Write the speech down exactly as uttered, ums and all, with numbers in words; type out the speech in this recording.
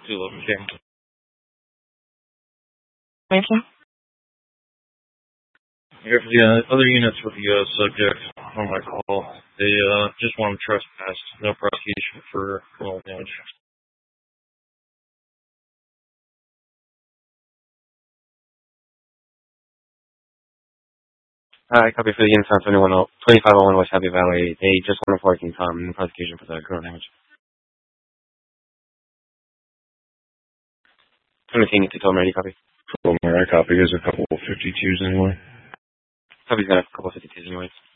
two eleven King. Thank you. Here for the uh, other units with the uh, subject on my call, they uh, just want to trespass, no prosecution for criminal damage. Hi, copy for the units on twenty-five oh one West Happy Valley. They just want a parking time and prosecution for the criminal damage. twenty-two to Tom ready, copy. Cool, my copy is a couple of fifty-twos anyway. Copy's got a couple of fifty-twos anyways.